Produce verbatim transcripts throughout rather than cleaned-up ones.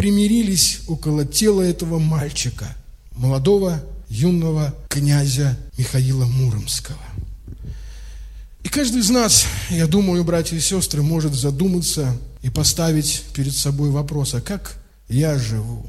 примирились около тела этого мальчика, молодого, юного князя Михаила Муромского. И каждый из нас, я думаю, братья и сестры, может задуматься и поставить перед собой вопрос: а как я живу?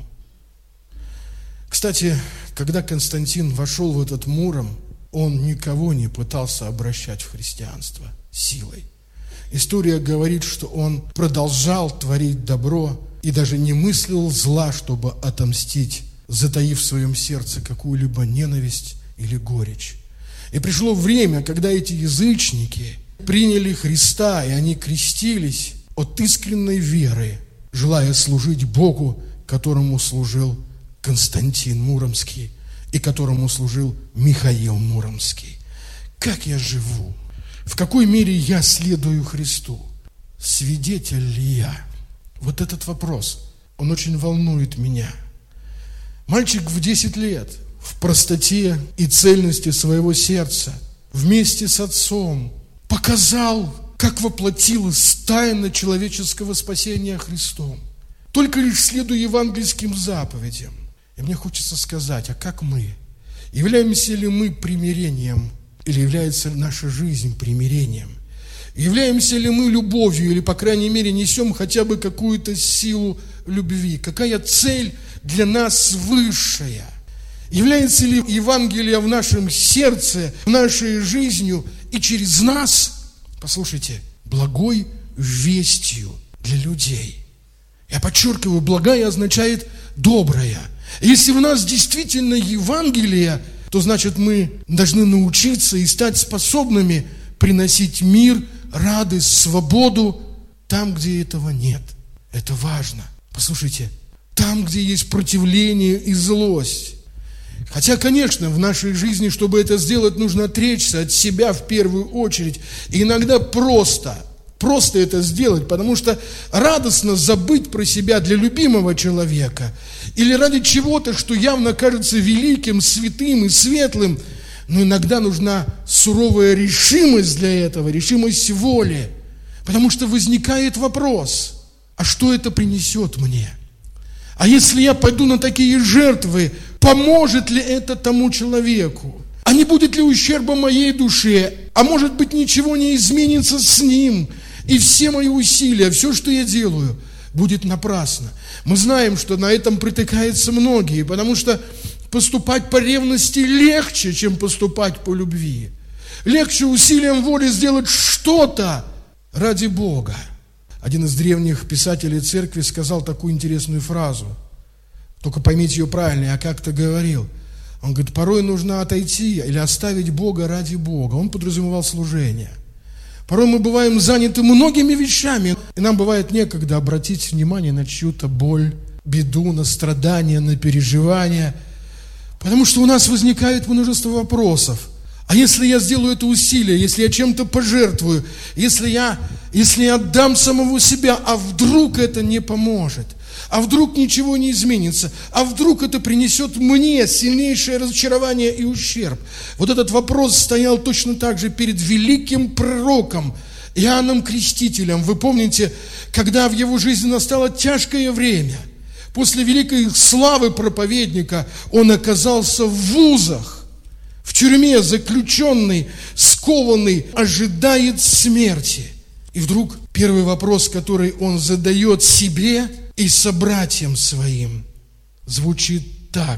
Кстати, когда Константин вошел в этот Муром, он никого не пытался обращать в христианство силой. История говорит, что он продолжал творить добро и даже не мыслил зла, чтобы отомстить, затаив в своем сердце какую-либо ненависть или горечь. И пришло время, когда эти язычники приняли Христа, и они крестились от искренней веры, желая служить Богу, которому служил Константин Муромский и которому служил Михаил Муромский. Как я живу? В какой мере я следую Христу? Свидетель ли я? Вот этот вопрос, он очень волнует меня. Мальчик в десять лет, в простоте и цельности своего сердца, вместе с отцом, показал, как воплотилась тайна человеческого спасения Христом. Только лишь следуя евангельским заповедям. И мне хочется сказать, а как мы? Являемся ли мы примирением? Или является наша жизнь примирением? Являемся ли мы любовью? Или, по крайней мере, несем хотя бы какую-то силу любви? Какая цель для нас высшая? Является ли Евангелие в нашем сердце, в нашей жизни и через нас, послушайте, благой вестью для людей? Я подчеркиваю, благая означает добрая. Если в нас действительно Евангелие, то значит мы должны научиться и стать способными приносить мир, радость, свободу там, где этого нет. Это важно. Послушайте, там, где есть противление и злость. Хотя, конечно, в нашей жизни, чтобы это сделать, нужно отречься от себя в первую очередь. И иногда просто, просто это сделать, потому что радостно забыть про себя для любимого человека или ради чего-то, что явно кажется великим, святым и светлым. Но иногда нужна суровая решимость для этого, решимость воли. Потому что возникает вопрос: а что это принесет мне? А если я пойду на такие жертвы, поможет ли это тому человеку? А не будет ли ущерба моей душе? А может быть, ничего не изменится с ним? И все мои усилия, все, что я делаю, будет напрасно. Мы знаем, что на этом притыкаются многие, потому что поступать по ревности легче, чем поступать по любви. Легче усилием воли сделать что-то ради Бога. Один из древних писателей церкви сказал такую интересную фразу. Только поймите ее правильно, я как-то говорил. Он говорит, порой нужно отойти или оставить Бога ради Бога. Он подразумевал служение. Порой мы бываем заняты многими вещами, и нам бывает некогда обратить внимание на чью-то боль, беду, на страдания, на переживания. Потому что у нас возникает множество вопросов. А если я сделаю это усилие, если я чем-то пожертвую, если я, если я отдам самого себя, а вдруг это не поможет? А вдруг ничего не изменится? А вдруг это принесет мне сильнейшее разочарование и ущерб? Вот этот вопрос стоял точно так же перед великим пророком Иоанном Крестителем. Вы помните, когда в его жизни настало тяжкое время, после великой славы проповедника он оказался в вузах, в тюрьме, заключенный, скованный, ожидает смерти. И вдруг первый вопрос, который он задает себе и собратьям своим, звучит так: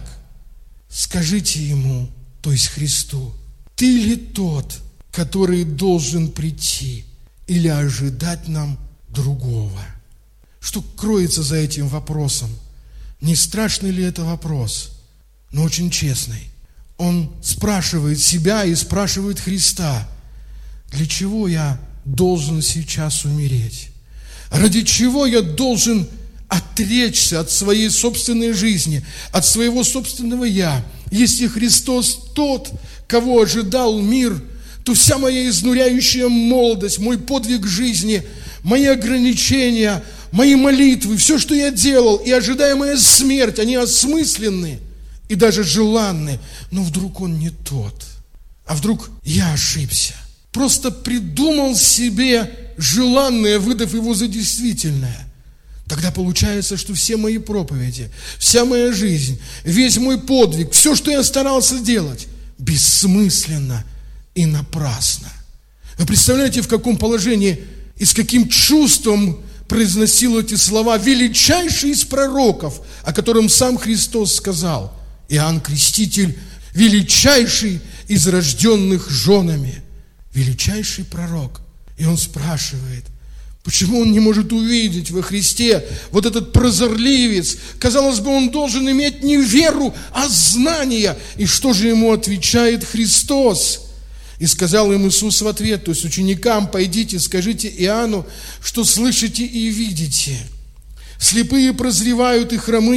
скажите ему, то есть Христу, ты ли тот, который должен прийти, или ожидать нам другого? Что кроется за этим вопросом? Не страшный ли это вопрос, но очень честный. Он спрашивает себя и спрашивает Христа: для чего я должен сейчас умереть? Ради чего я должен отречься от своей собственной жизни, от своего собственного «я»? Если Христос тот, кого ожидал мир, то вся моя изнуряющая молодость, мой подвиг жизни, мои ограничения, мои молитвы, все, что я делал, и ожидаемая смерть, они осмысленны и даже желанны. Но вдруг он не тот. А вдруг я ошибся? Просто придумал себе желанное, выдав его за действительное. Тогда получается, что все мои проповеди, вся моя жизнь, весь мой подвиг, все, что я старался делать, бессмысленно и напрасно. Вы представляете, в каком положении и с каким чувством произносил эти слова величайший из пророков, о котором сам Христос сказал: Иоанн Креститель, величайший из рожденных женами, величайший пророк. И он спрашивает, почему он не может увидеть во Христе вот этот прозорливец? Казалось бы, он должен иметь не веру, а знания. И что же ему отвечает Христос? И сказал им Иисус в ответ, то есть ученикам: пойдите, скажите Иоанну, что слышите и видите. Слепые прозревают, и хромые